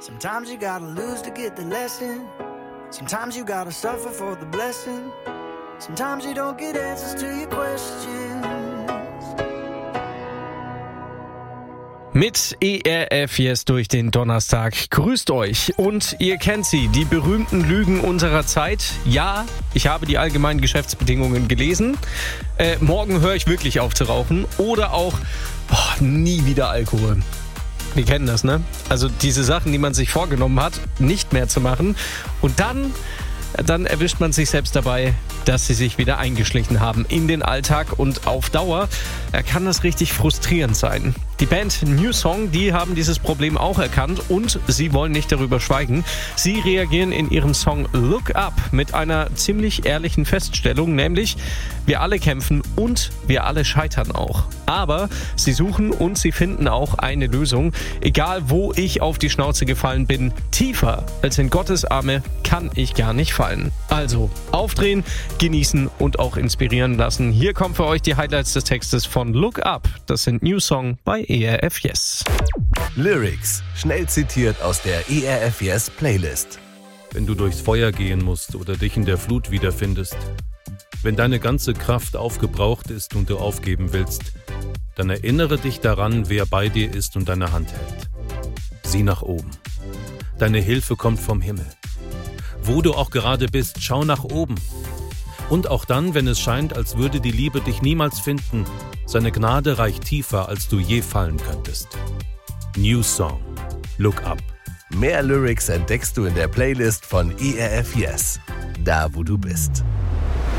Sometimes you gotta lose to get the lesson. Sometimes you gotta suffer for the blessing. Sometimes you don't get answers to your questions. Mit ERF Yes durch den Donnerstag. Grüßt euch. Und ihr kennt sie, die berühmten Lügen unserer Zeit. Ja, ich habe die allgemeinen Geschäftsbedingungen gelesen. Morgen höre ich wirklich auf zu rauchen. Oder auch, nie wieder Alkohol. Wir kennen das, ne? Also diese Sachen, die man sich vorgenommen hat, nicht mehr zu machen. Und dann erwischt man sich selbst dabei, dass sie sich wieder eingeschlichen haben in den Alltag, und auf Dauer kann das richtig frustrierend sein. Die Band New Song, die haben dieses Problem auch erkannt und sie wollen nicht darüber schweigen. Sie reagieren in ihrem Song Look Up mit einer ziemlich ehrlichen Feststellung, nämlich wir alle kämpfen und wir alle scheitern auch. Aber sie suchen und sie finden auch eine Lösung. Egal wo ich auf die Schnauze gefallen bin, tiefer als in Gottes Arme kann ich gar nicht fallen. Also aufdrehen, genießen und auch inspirieren lassen. Hier kommen für euch die Highlights des Textes von Look Up. Das sind New Song bei ERF Yes. Lyrics, schnell zitiert aus der ERF Yes Playlist. Wenn du durchs Feuer gehen musst oder dich in der Flut wiederfindest, wenn deine ganze Kraft aufgebraucht ist und du aufgeben willst, dann erinnere dich daran, wer bei dir ist und deine Hand hält. Sieh nach oben. Deine Hilfe kommt vom Himmel. Wo du auch gerade bist, schau nach oben. Und auch dann, wenn es scheint, als würde die Liebe dich niemals finden, seine Gnade reicht tiefer, als du je fallen könntest. New Song. Look Up. Mehr Lyrics entdeckst du in der Playlist von ERF Yes. Da, wo du bist.